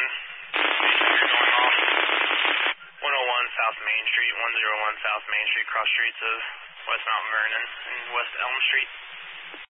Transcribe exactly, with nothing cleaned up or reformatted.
one. You're going off one oh one South Main Street, one oh one South Main Street, cross streets of West Mount Vernon and West Elm Street.